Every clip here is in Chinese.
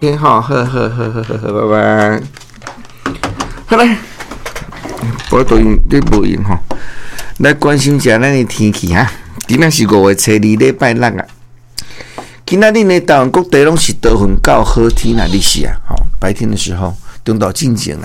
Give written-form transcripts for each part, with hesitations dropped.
好，好，拜拜。好嘞，无抖音你无用吼，来关心一下咱的天气哈。今仔是5月初2，礼拜六啊。今仔日呢，台湾各地拢是多云到好天啊，日是啊，吼，白天的时候中岛静静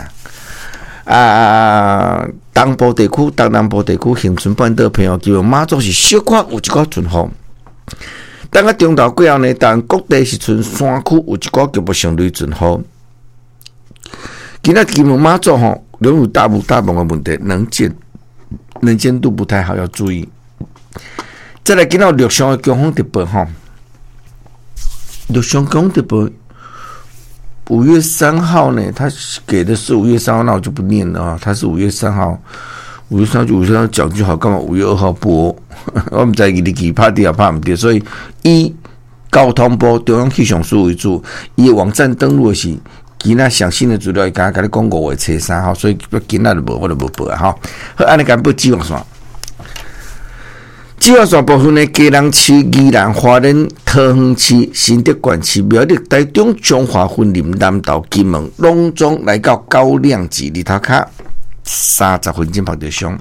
啦。东部地区、东南部地区、恒春半岛朋友，基本马祖是小可有一个阵风。等个中岛过后呢，但各地是剩山区有一个局部性雷阵雨。今仔基本马祖吼，仍有大部的问题，能见度不太好，要注意。再来，今仔陆上的强风特报吼，陆上强风特报5月3号呢，他给的是5月3号，那我就不念了啊，他是5月3号。5月3号讲就好，干嘛5月2号播？我们在日期拍对也拍唔对，所以以交通部中央气象署为主，伊网站登录的是今仔详细的资料，甲你讲5月初3号，所以今仔就无我就无报啊哈。好，安尼讲报指望线。指望线部分呢，基隆市、宜兰花莲、桃园市、新竹县市、苗栗、台中、彰化、云林、南投、金门，拢总来到高亮级日头卡。30分钟拍到上，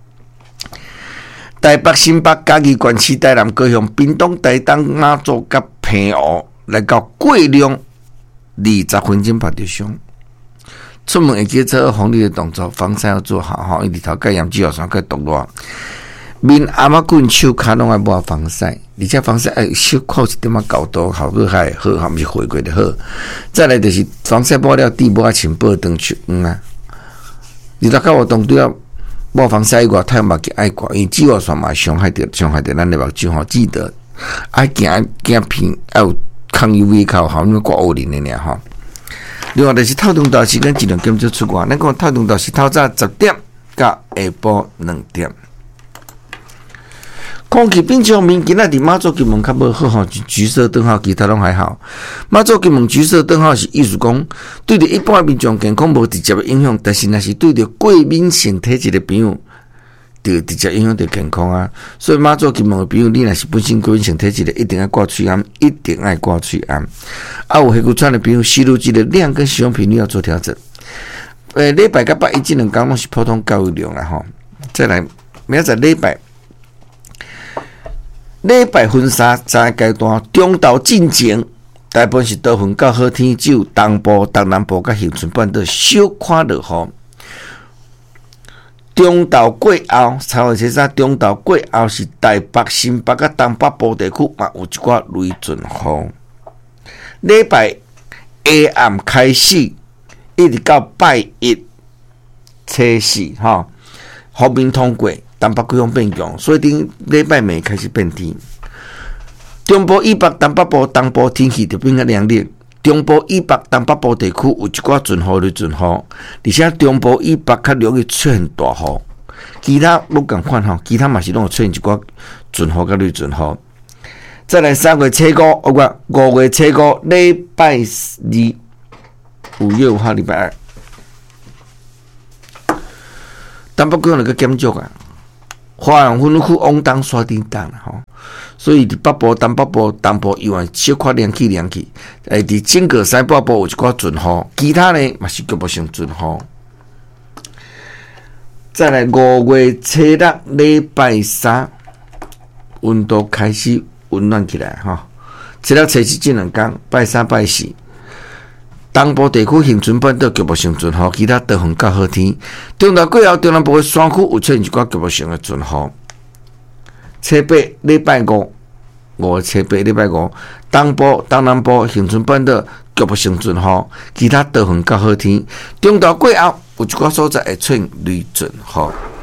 台北、新北、嘉义县市、台南、高雄、屏东、台东、马祖、甲澎湖来到过量20分钟拍到上。出门会记做防疫的动作，防晒要做好哈，因为日头盖阳只要上盖毒热，面阿妈棍手骹拢爱抹防晒，而且防晒小扣一点仔高度，效果还好，还不是回归的好。再来就是防晒抹了底抹清保长出啊。你大家活动都要抹防晒以外，太阳目镜爱挂，因为紫外线嘛伤害到咱的目睭吼。记得爱行片，要有抗 UV 靠好，因为挂乌林的俩吼。另外就是透中岛时间1、2点就出国，咱讲透中岛是透早10点到下晡2点。空气品质方面，今仔日马祖金门较无好吼，橘色灯号，其他拢还好。马祖金门橘色灯号是意思讲，对着一般民众健康无直接的影响，但是若是对着过敏性体质的朋友，就直接影响到健康啊。所以马祖金门的朋友，你若是本身过敏性体质的，一定要挂嘴安，一定要挂嘴安。有黑骨川的朋友，吸入剂的量跟使用频率要做调整。礼拜甲8、1、2天拢是普通教育量啦吼。再来，明仔载礼拜分3阶段，中昼进前，大部分是多云到好天，只有东部、东南部甲恒春半岛小可落雨。中昼过后，3月初3中昼过后是台北、新北甲东北部地区嘛有一寡雷阵雨。礼拜下暗开始，一直到拜1初4哈，雨面通过。东北季风变强，所以顶礼拜尾开始变天。中部以北、东北部、东部天气就变较凉热。中部以北、东北部地区有一寡阵雨的阵雨，而且中部以北较容易出现大雨。其他不共款吼，其他嘛是拢有出现一寡阵雨甲雷阵雨。再来3月初5，我5月初5礼拜2，5月5号礼拜2，东北季风那个减弱啊。花阳分区往东山顶东啦吼，所以伫北部、东北部、东部以外小可凉气。伫整个西北部有一寡阵雨，其他呢嘛是局部性阵雨。再来5月初6礼拜3，温度开始温暖起来吼。初6、初7这2天，拜3、拜4。东部地区恒春半岛局部性阵雨，其他多云到好天。中岛过后，中南部的山区有出现一寡局部性的阵雨。初8礼拜5，初8礼拜5，东部、东南部恒春半岛局部性阵雨，其他多云到好天。中岛过后有一寡所在会出现雷阵雨。